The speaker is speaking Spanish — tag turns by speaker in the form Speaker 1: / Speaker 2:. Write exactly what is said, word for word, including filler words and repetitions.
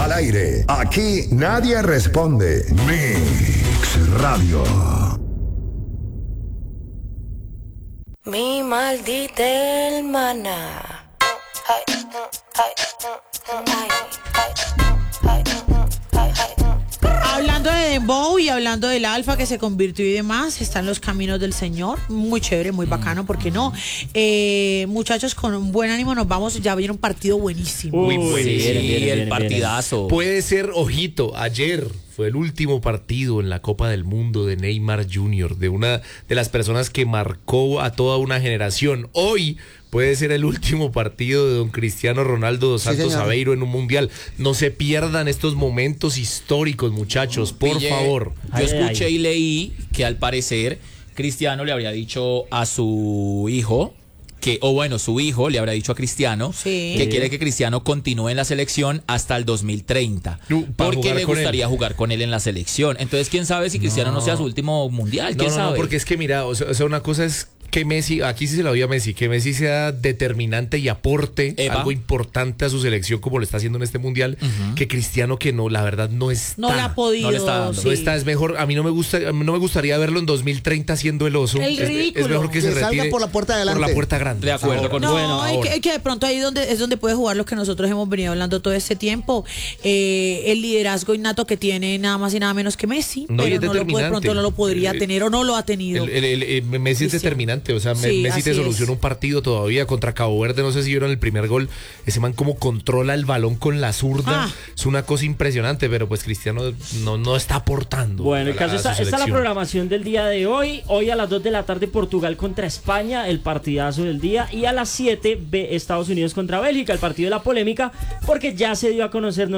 Speaker 1: Al aire, aquí nadie responde. Mix Radio.
Speaker 2: Mi maldita hermana. Ay, ay, ay, ay, ay, ay.
Speaker 3: Hablando de Dembow y hablando del Alfa que se convirtió y demás, están los caminos del Señor. Muy chévere, muy bacano, ¿por qué no? Eh, muchachos, con un buen ánimo nos vamos. Ya viene un partido buenísimo.
Speaker 4: Muy buenísimo.
Speaker 5: Sí,
Speaker 4: Viene, viene,
Speaker 5: el
Speaker 4: viene,
Speaker 5: partidazo.
Speaker 4: Puede ser, ojito, ayer fue el último partido en la Copa del Mundo de Neymar junior, de una de las personas que marcó a toda una generación. Hoy puede ser el último partido de don Cristiano Ronaldo dos Santos
Speaker 6: señor.
Speaker 4: Aveiro en un mundial. No se pierdan estos momentos históricos, muchachos, por
Speaker 5: Pille,
Speaker 4: favor.
Speaker 5: Yo
Speaker 4: Ay,
Speaker 5: escuché
Speaker 4: ay.
Speaker 5: y leí que al parecer Cristiano le habría dicho a su hijo que, o bueno, su hijo le habrá dicho a Cristiano
Speaker 3: Sí.
Speaker 5: que quiere que Cristiano continúe en la selección hasta el dos mil treinta,
Speaker 4: Uh, para
Speaker 5: porque
Speaker 4: jugar
Speaker 5: le
Speaker 4: con
Speaker 5: gustaría
Speaker 4: él.
Speaker 5: jugar con él en la selección. Entonces, quién sabe si Cristiano no,
Speaker 4: No.
Speaker 5: sea su último mundial.
Speaker 4: No,
Speaker 5: ¿Quién
Speaker 4: no,
Speaker 5: sabe?
Speaker 4: no, porque es que mira, o sea, o sea, una cosa es que Messi, aquí sí se la doy a Messi, que Messi sea determinante y aporte
Speaker 5: Epa.
Speaker 4: algo importante a su selección como lo está haciendo en este mundial,
Speaker 5: Ujú.
Speaker 4: que Cristiano que no, la verdad no está.
Speaker 3: No la ha podido.
Speaker 5: No le está dando.
Speaker 3: sí.
Speaker 4: No está, es mejor, a mí no me gusta, a mí no me gustaría verlo en dos mil treinta siendo el oso.
Speaker 3: El
Speaker 4: es,
Speaker 3: ridículo.
Speaker 4: es mejor que,
Speaker 6: Que
Speaker 4: se
Speaker 6: salga
Speaker 4: retire
Speaker 6: por la puerta de
Speaker 4: por
Speaker 6: adelante.
Speaker 4: la puerta grande.
Speaker 5: De acuerdo
Speaker 4: Ahora.
Speaker 5: con-
Speaker 3: No,
Speaker 4: Bueno,
Speaker 3: y
Speaker 4: ahora.
Speaker 3: que, que de pronto ahí donde, es donde puede jugar lo que nosotros hemos venido hablando todo este tiempo. Eh, el liderazgo innato que tiene nada más y nada menos que Messi.
Speaker 4: No, y
Speaker 3: pero
Speaker 4: es
Speaker 3: no lo puede, de pronto
Speaker 4: determinante.
Speaker 3: no lo podría
Speaker 4: Eh,
Speaker 3: tener o no lo ha tenido.
Speaker 4: El, el- el- el- Messi es
Speaker 3: Cristiano.
Speaker 4: determinante, o sea, Me-
Speaker 3: Sí,
Speaker 4: Messi te
Speaker 3: así
Speaker 4: soluciona
Speaker 3: es.
Speaker 4: un partido todavía contra Cabo Verde, no sé si vieron el primer gol, ese man como controla el balón con la zurda,
Speaker 3: Ah.
Speaker 4: es una cosa impresionante, pero pues Cristiano no, no está aportando.
Speaker 7: Bueno,
Speaker 4: a
Speaker 7: el
Speaker 4: la-
Speaker 7: caso
Speaker 4: a
Speaker 7: está,
Speaker 4: su
Speaker 7: está la
Speaker 4: selección.
Speaker 7: programación del día de hoy. Hoy a las dos de la tarde Portugal contra España, el partidazo del día. Y a las siete ve Estados Unidos contra Bélgica, el partido de la polémica, porque ya se dio a conocer